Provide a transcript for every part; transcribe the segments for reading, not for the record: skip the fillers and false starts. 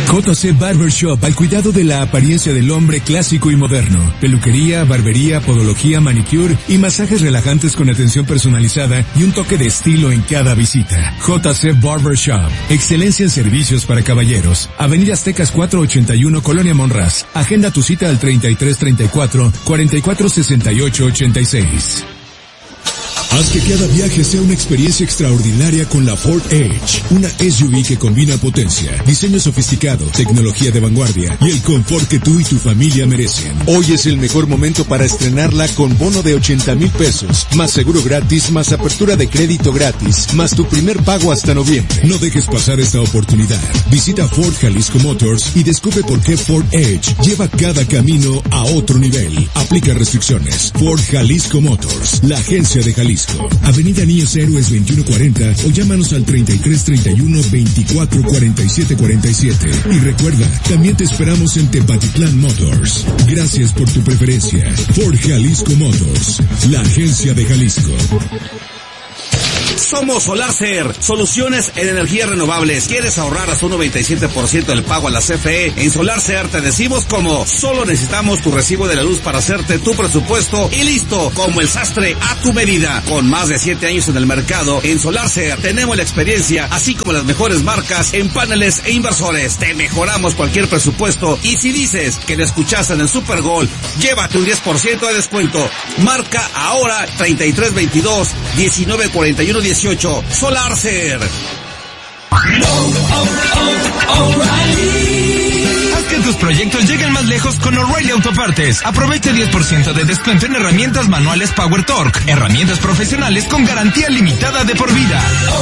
JC Barbershop, al cuidado de la apariencia del hombre clásico y moderno. Peluquería, barbería, podología, manicure y masajes relajantes con atención personalizada y un toque de estilo en cada visita. JC Barbershop, excelencia en servicios para caballeros. Avenida Aztecas 481, Colonia Monraz. Agenda tu cita al 3334-446886. Haz que cada viaje sea una experiencia extraordinaria con la Ford Edge, una SUV que combina potencia, diseño sofisticado, tecnología de vanguardia y el confort que tú y tu familia merecen. Hoy es el mejor momento para estrenarla con bono de 80,000 pesos, más seguro gratis, más apertura de crédito gratis, más tu primer pago hasta noviembre. No dejes pasar esta oportunidad. Visita Ford Jalisco Motors y descubre por qué Ford Edge lleva cada camino a otro nivel. Aplica restricciones. Ford Jalisco Motors, la agencia de Jalisco. Avenida Niños Héroes 2140 o llámanos al 3331-244747. Y recuerda, también te esperamos en Tepatitlán Motors. Gracias por tu preferencia. Ford Jalisco Motors, la agencia de Jalisco. Somos SolarCer, soluciones en energías renovables. ¿Quieres ahorrar hasta un 97% del pago a la CFE? En SolarCer te decimos cómo. Solo necesitamos tu recibo de la luz para hacerte tu presupuesto y listo, como el sastre a tu medida. Con más de 7 años en el mercado, en SolarCer tenemos la experiencia, así como las mejores marcas en paneles e inversores. Te mejoramos cualquier presupuesto y si dices que te escuchaste en el Super Gol, llévate un 10% de descuento. Marca ahora 3322-1941-18. SolarCer. Haz que tus proyectos lleguen más lejos con O'Reilly Autopartes. Aprovecha 10% de descuento en herramientas manuales Power Torque. Herramientas profesionales con garantía limitada de por vida.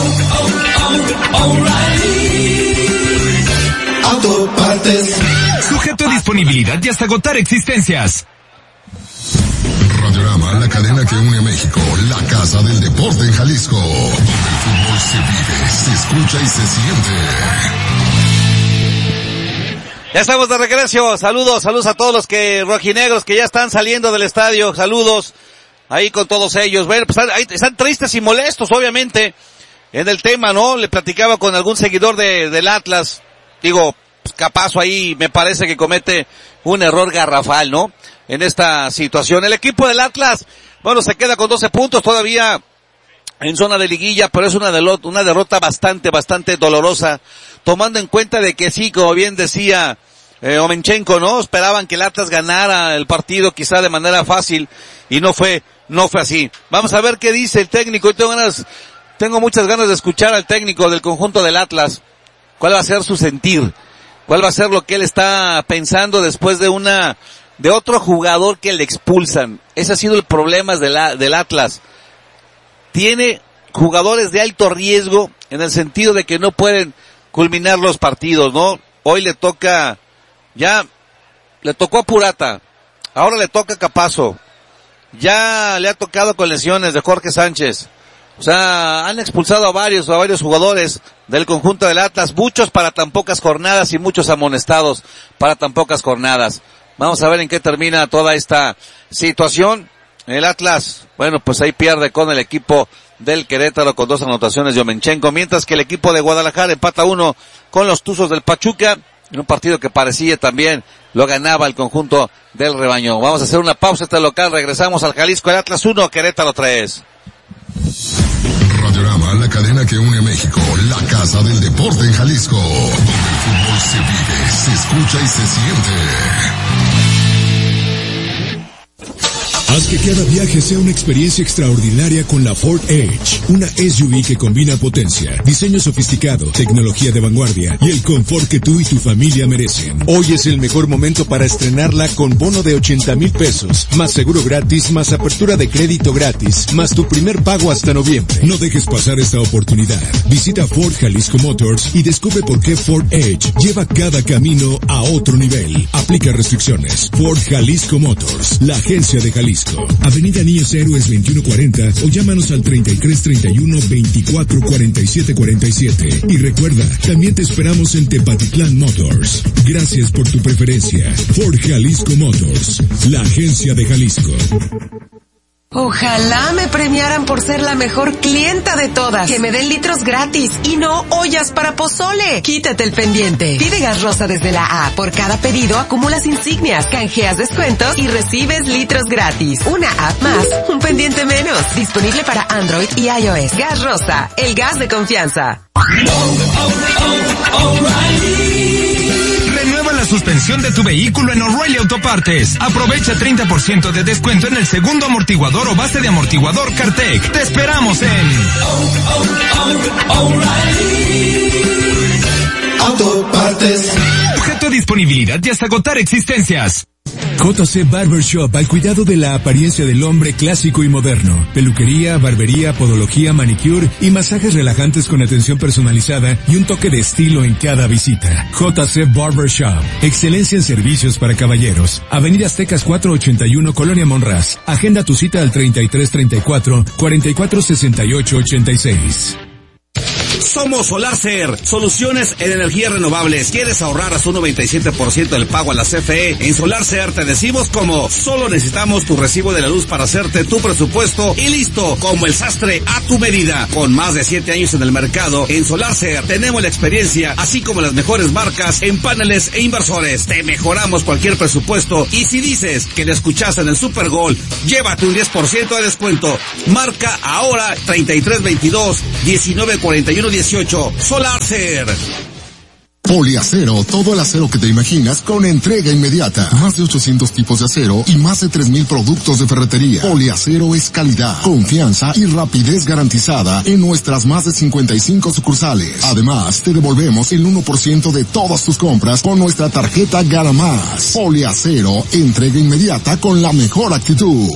Autopartes. Sujeto a disponibilidad y hasta agotar existencias. Radiorama, la cadena que une a México, la casa del deporte en Jalisco, donde el fútbol se vive, se escucha y se siente. Ya estamos de regreso. Saludos a todos los rojinegros que ya están saliendo del estadio. Saludos ahí con todos ellos. Bueno, pues están tristes y molestos, obviamente, en el tema, ¿no? Le platicaba con algún seguidor del Atlas. Digo, pues, Capazo ahí me parece que comete un error garrafal, ¿no? En esta situación. El equipo del Atlas, bueno, se queda con 12 puntos todavía en zona de liguilla, pero es una derrota bastante dolorosa, tomando en cuenta de que sí, como bien decía Omenchenko, ¿no? Esperaban que el Atlas ganara el partido quizá de manera fácil y no fue así. Vamos a ver qué dice el técnico. Yo tengo muchas ganas de escuchar al técnico del conjunto del Atlas. ¿Cuál va a ser su sentir? ¿Cuál va a ser lo que él está pensando después de otro jugador que le expulsan? Ese ha sido el problema del Atlas. Tiene jugadores de alto riesgo en el sentido de que no pueden culminar los partidos, ¿no? Hoy le tocó a Purata, ahora le toca a Capazo, ya le ha tocado con lesiones de Jorge Sánchez. O sea, han expulsado a varios jugadores del conjunto del Atlas, muchos para tan pocas jornadas y muchos amonestados para tan pocas jornadas. Vamos a ver en qué termina toda esta situación. El Atlas, bueno, pues ahí pierde con el equipo del Querétaro con 2 anotaciones de Omenchenko, mientras que el equipo de Guadalajara empata 1 con los Tuzos del Pachuca, en un partido que parecía también lo ganaba el conjunto del rebaño. Vamos a hacer una pausa este local, regresamos al Jalisco. El Atlas 1, Querétaro 3. Radiorama, la cadena que une a México, la casa del deporte en Jalisco, donde el fútbol se vive, se escucha y se siente. Haz que cada viaje sea una experiencia extraordinaria con la Ford Edge, una SUV que combina potencia, diseño sofisticado, tecnología de vanguardia y el confort que tú y tu familia merecen. Hoy es el mejor momento para estrenarla con bono de 80,000 pesos, más seguro gratis, más apertura de crédito gratis, más tu primer pago hasta noviembre. No dejes pasar esta oportunidad. Visita Ford Jalisco Motors y descubre por qué Ford Edge lleva cada camino a otro nivel. Aplica restricciones. Ford Jalisco Motors, la agencia de Jalisco. Avenida Niños Héroes 2140 o llámanos al 3331-244747. Y recuerda, también te esperamos en Tepatitlán Motors. Gracias por tu preferencia. Ford Jalisco Motors, la agencia de Jalisco. Ojalá me premiaran por ser la mejor clienta de todas. Que me den litros gratis y no ollas para pozole. Quítate el pendiente. Pide Gas Rosa desde la app. Por cada pedido acumulas insignias, canjeas descuentos y recibes litros gratis. Una app más, un pendiente menos. Disponible para Android y iOS. Gas Rosa, el gas de confianza. Renueva la suspensión de tu vehículo en O'Reilly Autopartes. Aprovecha 30% de descuento en el segundo amortiguador o base de amortiguador Cartec. Te esperamos en Autopartes. Objeto de disponibilidad y hasta agotar existencias. JC Barbershop, al cuidado de la apariencia del hombre clásico y moderno. Peluquería, barbería, podología, manicure y masajes relajantes con atención personalizada y un toque de estilo en cada visita. JC Barbershop, excelencia en servicios para caballeros. Avenida Aztecas 481, Colonia Monraz. Agenda tu cita al 3334-446886. Somos SolarCer, soluciones en energías renovables. ¿Quieres ahorrar hasta un 97% del pago a la CFE? En SolarCer te decimos cómo. Solo necesitamos tu recibo de la luz para hacerte tu presupuesto y listo, como el sastre a tu medida. Con más de 7 años en el mercado, en SolarCer tenemos la experiencia, así como las mejores marcas en paneles e inversores. Te mejoramos cualquier presupuesto y si dices que le escuchaste en el Super Gol, llévate un 10% de descuento. Marca ahora 3322-1941-18. SolarCer. Poliacero, todo el acero que te imaginas con entrega inmediata. Más de 800 tipos de acero y más de 3,000 productos de ferretería. Poliacero es calidad, confianza y rapidez garantizada en nuestras más de 55 sucursales. Además, te devolvemos el 1% de todas tus compras con nuestra tarjeta Gana Más. Poliacero, entrega inmediata con la mejor actitud.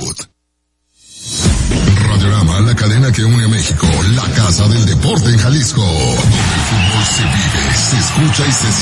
Radiorama, la cadena que une a México, la casa del deporte en Jalisco. Donde el fútbol se vive, se escucha y se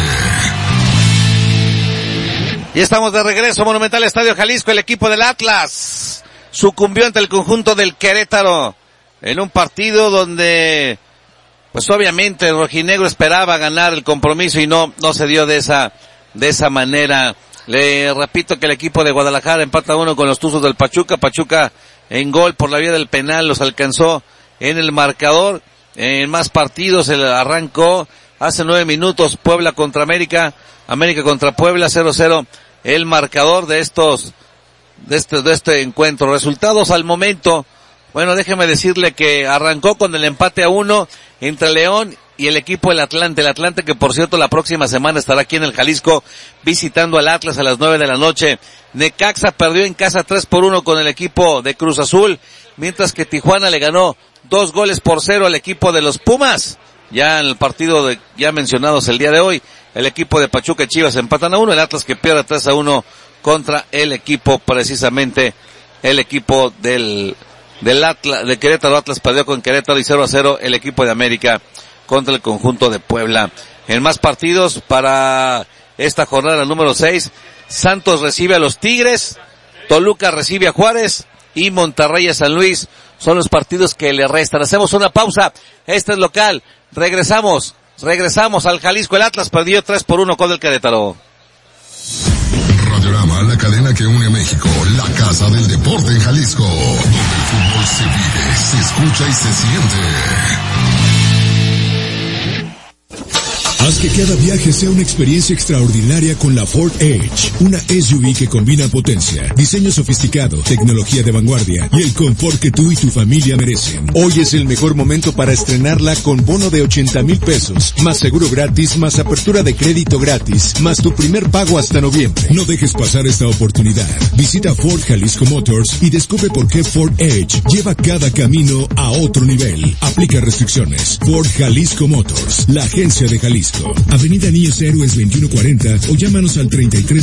siente. Y estamos de regreso, Monumental Estadio Jalisco. El equipo del Atlas sucumbió ante el conjunto del Querétaro en un partido donde, pues obviamente el rojinegro esperaba ganar el compromiso y no se dio de esa manera. Le repito que el equipo de Guadalajara empata 1 con los Tuzos del Pachuca. Pachuca en gol por la vía del penal los alcanzó en el marcador. En más partidos se arrancó hace 9 minutos Puebla contra América, América contra Puebla, 0-0 el marcador de este encuentro. Resultados al momento, bueno, déjeme decirle que arrancó con el empate a 1 entre León y el equipo del Atlante. El Atlante que, por cierto, la próxima semana estará aquí en el Jalisco visitando al Atlas a las 9 de la noche. Necaxa perdió en casa 3-1 con el equipo de Cruz Azul, mientras que Tijuana le ganó 2-0 al equipo de los Pumas. Ya en el partido ya mencionados el día de hoy, el equipo de Pachuca y Chivas empatan a 1, el Atlas que pierde 3-1 contra el equipo, precisamente el equipo del Atlas, de Querétaro. Atlas perdió con Querétaro y 0-0 el equipo de América contra el conjunto de Puebla. En más partidos para esta jornada número 6, Santos recibe a los Tigres, Toluca recibe a Juárez y Monterrey a San Luis. Son los partidos que le restan. Hacemos una pausa. Este es local. Regresamos al Jalisco. El Atlas perdió 3-1 con el Querétaro. Radiorama, la cadena que une a México, la casa del deporte en Jalisco. Donde el fútbol se vive, se escucha y se siente. Haz que cada viaje sea una experiencia extraordinaria con la Ford Edge, una SUV que combina potencia, diseño sofisticado, tecnología de vanguardia y el confort que tú y tu familia merecen. Hoy es el mejor momento para estrenarla con bono de 80,000 pesos, más seguro gratis, más apertura de crédito gratis, más tu primer pago hasta noviembre. No dejes pasar esta oportunidad. Visita Ford Jalisco Motors y descubre por qué Ford Edge lleva cada camino a otro nivel. Aplica restricciones. Ford Jalisco Motors, la agencia de Jalisco. Avenida Niños Héroes 2140 o llámanos al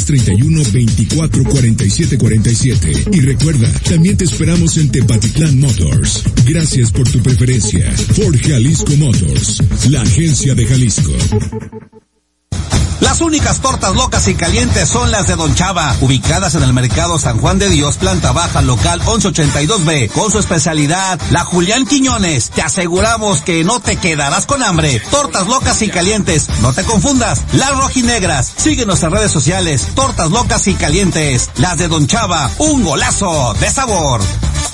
3331-244747. Y recuerda, también te esperamos en Tepatitlán Motors. Gracias por tu preferencia. Ford Jalisco Motors, la agencia de Jalisco. Las únicas tortas locas y calientes son las de Don Chava, ubicadas en el Mercado San Juan de Dios, planta baja, local 1182B, con su especialidad, la Julián Quiñones. Te aseguramos que no te quedarás con hambre. Tortas locas y calientes, no te confundas, las rojinegras. Síguenos en redes sociales, tortas locas y calientes, las de Don Chava, un golazo de sabor.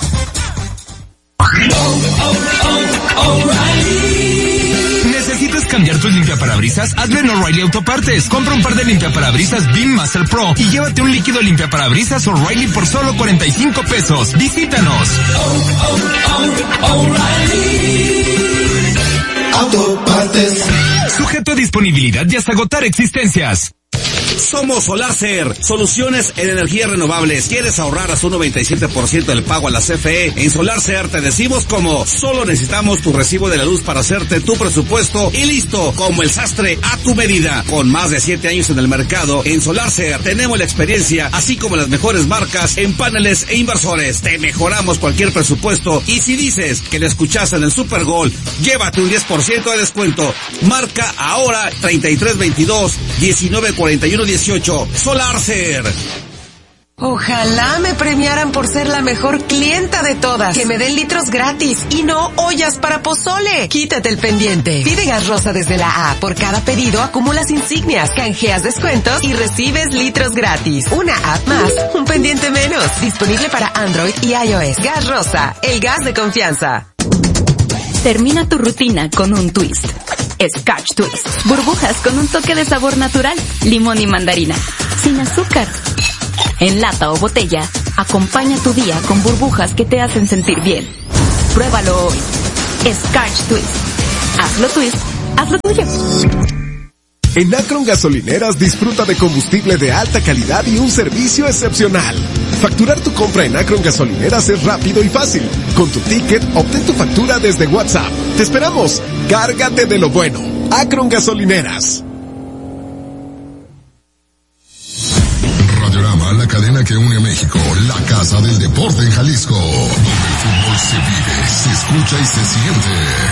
¿Necesitas cambiar tus limpiaparabrisas? Hazlo en O'Reilly Autopartes. Compra un par de limpiaparabrisas Beam Master Pro y llévate un líquido limpiaparabrisas O'Reilly por solo $45. Visítanos. Autopartes. Sujeto a disponibilidad y hasta agotar existencias. Somos SolarCer, soluciones en energías renovables. ¿Quieres ahorrar hasta un 97% del pago a la CFE? En SolarCer te decimos cómo. Solo necesitamos tu recibo de la luz para hacerte tu presupuesto y listo, como el sastre a tu medida. Con más de 7 años en el mercado, en SolarCer tenemos la experiencia, así como las mejores marcas en paneles e inversores. Te mejoramos cualquier presupuesto y si dices que lo escuchaste en el Super Bowl, llévate un 10% de descuento. Marca ahora 3322-1941-18. SolarCer. Ojalá me premiaran por ser la mejor clienta de todas. Que me den litros gratis y no ollas para pozole. Quítate el pendiente. Pide gas rosa desde la A. Por cada pedido acumulas insignias, canjeas descuentos y recibes litros gratis. Una app más, un pendiente menos. Disponible para Android y iOS. Gas rosa, el gas de confianza. Termina tu rutina con un twist. Scotch Twist. Burbujas con un toque de sabor natural, limón y mandarina. Sin azúcar. En lata o botella, acompaña tu día con burbujas que te hacen sentir bien. Pruébalo hoy. Scotch Twist. Hazlo twist, hazlo tuyo. En Akron Gasolineras disfruta de combustible de alta calidad y un servicio excepcional. Facturar tu compra en Akron Gasolineras es rápido y fácil. Con tu ticket, obtén tu factura desde WhatsApp. ¡Te esperamos! ¡Cárgate de lo bueno! Akron Gasolineras. Radiorama, la cadena que une a México, la casa del deporte en Jalisco. Donde el fútbol se vive, se escucha y se siente.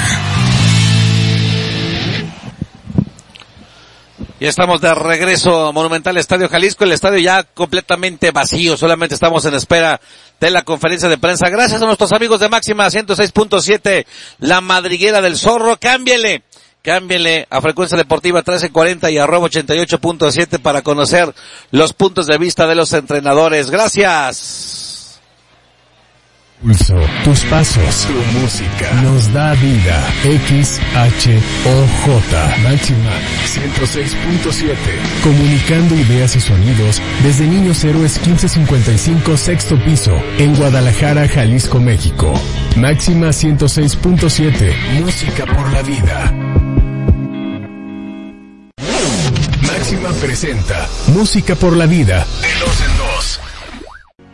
Ya estamos de regreso, Monumental Estadio Jalisco, el estadio ya completamente vacío, solamente estamos en espera de la conferencia de prensa. Gracias a nuestros amigos de Máxima 106.7, La Madriguera del Zorro. Cámbiele a Frecuencia Deportiva 1340 y @88.7 para conocer los puntos de vista de los entrenadores. Gracias. Pulso, tus pasos, tu música, nos da vida. XHOJ, Máxima 106.7, comunicando ideas y sonidos desde Niños Héroes 1555, sexto piso, en Guadalajara, Jalisco, México. Máxima 106.7, música por la vida. Máxima presenta Música por la vida, de 2 en 2.